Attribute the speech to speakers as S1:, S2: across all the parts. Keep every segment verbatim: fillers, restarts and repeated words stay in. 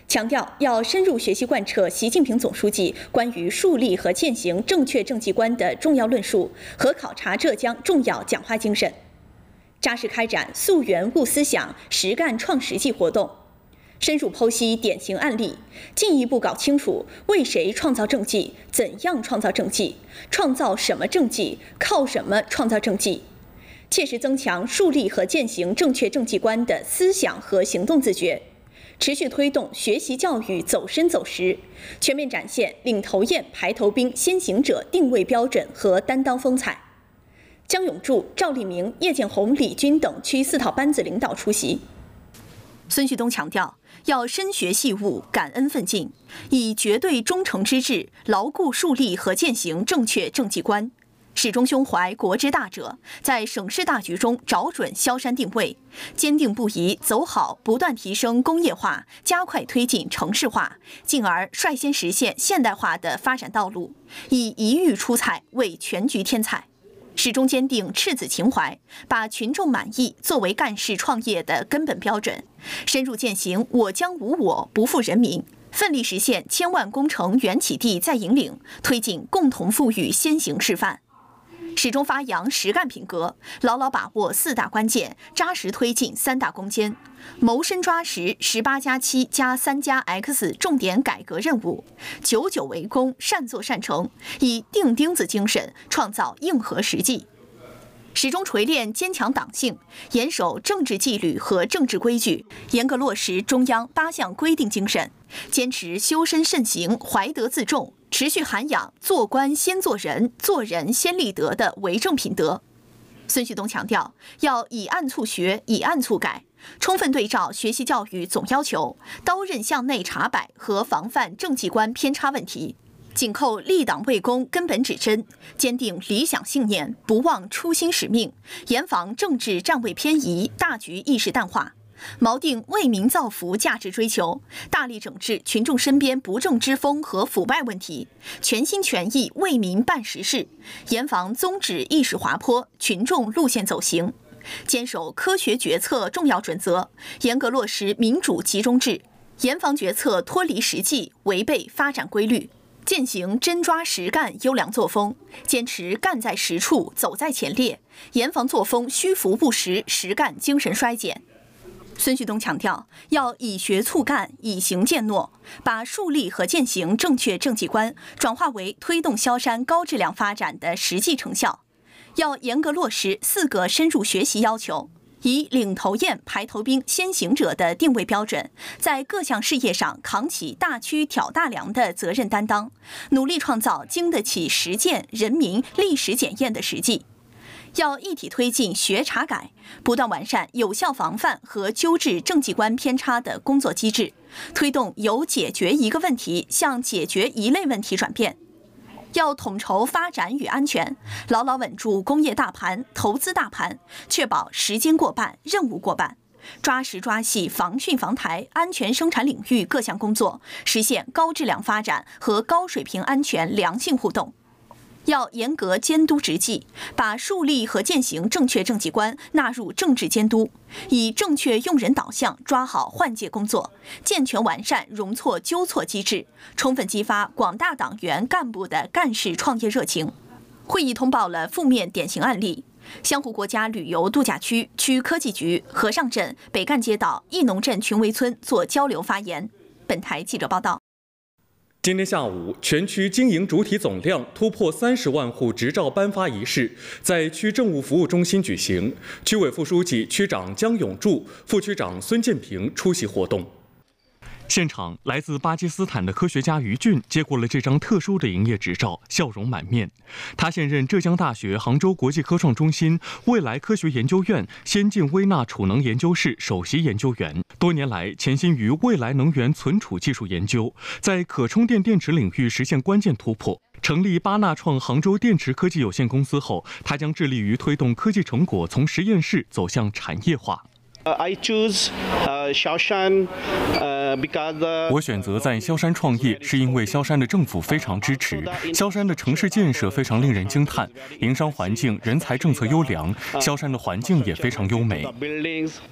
S1: 强调要深入学习贯彻习近平总书记关于树立和践行正确政绩观的重要论述和考察浙江重要讲话精神，扎实开展溯源悟思想、实干创实际活动，深入剖析典型案例，进一步搞清楚为谁创造政绩、怎样创造政绩、创造什么政绩、靠什么创造政绩，切实增强树立和践行正确政绩观的思想和行动自觉，持续推动学习教育走深走实，全面展现领头雁、排头兵、先行者定位标准和担当风采。姜永柱、赵立明、叶建红、李军等区四套班子领导出席。孙旭东强调，要深学细悟、感恩奋进，以绝对忠诚之志，牢固树立和践行正确政绩观。始终胸怀国之大者，在省市大局中找准萧山定位，坚定不移走好不断提升工业化、加快推进城市化，进而率先实现现代化的发展道路，以一遇出彩为全局添彩。始终坚定赤子情怀，把群众满意作为干事创业的根本标准，深入践行我将无我，不负人民，奋力实现千万工程缘起地在引领，推进共同富裕先行示范。始终发扬实干品格，牢牢把握四大关键，扎实推进三大攻坚，谋深抓实十八加七加三加 X 重点改革任务，久久为功，善作善成，以钉钉子精神创造硬核实际。始终锤炼坚强党性，严守政治纪律和政治规矩，严格落实中央八项规定精神，坚持修身慎行、怀德自重，持续涵养做官先做人、做人先立德的为政品德。孙旭东强调，要以案促学、以案促改，充分对照学习教育总要求，刀刃向内查摆和防范政绩观偏差问题，紧扣立党为公根本指针，坚定理想信念，不忘初心使命，严防政治站位偏移、大局意识淡化，锚定为民造福价值追求，大力整治群众身边不正之风和腐败问题，全心全意为民办实事，严防宗旨意识滑坡、群众路线走形，坚守科学决策重要准则，严格落实民主集中制，严防决策脱离实际、违背发展规律。践行真抓实干优良作风，坚持干在实处、走在前列，严防作风虚浮不实、实干精神衰减。孙旭东强调，要以学促干，以行践诺，把树立和践行正确政绩观转化为推动萧山高质量发展的实际成效。要严格落实四个深入学习要求，以领头雁、排头兵、先行者的定位标准，在各项事业上扛起大区挑大梁的责任担当，努力创造经得起实践、人民历史检验的实际。要一体推进学查改，不断完善有效防范和纠治政绩观偏差的工作机制，推动由解决一个问题向解决一类问题转变。要统筹发展与安全，牢牢稳住工业大盘、投资大盘，确保时间过半、任务过半，抓实抓细防汛防台、安全生产领域各项工作，实现高质量发展和高水平安全良性互动。要严格监督执纪，把树立和践行正确政绩观纳入政治监督，以正确用人导向抓好换届工作，健全完善容错纠错机制，充分激发广大党员干部的干事创业热情。会议通报了负面典型案例，湘湖国家旅游度假区区科技局和尚镇北干街道义农镇群围村做交流发言。本台记者报道。
S2: 今天下午，全区经营主体总量突破三十万户执照颁发仪式在区政务服务中心举行。区委副书记、区长姜永柱、副区长孙建平出席活动。现场，来自巴基斯坦的科学家于俊接过了这张特殊的营业执照，笑容满面。他现任浙江大学杭州国际科创中心未来科学研究院先进微纳储能研究室首席研究员，多年来潜心于未来能源存储技术研究，在可充电电池领域实现关键突破。成立巴纳创杭州电池科技有限公司后，他将致力于推动科技成果从实验室走向产业化。
S3: Uh, I choose uh, Shaoshan uh, because uh,
S2: 我选择在萧山创业，是因为萧山的政府非常支持，萧山的城市建设非常令人惊叹，营商环境、人才政策优良，萧山的环境也非常优美。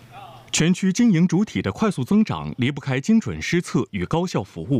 S2: 全区经营主体的快速增长离不开精准施策与高效服务。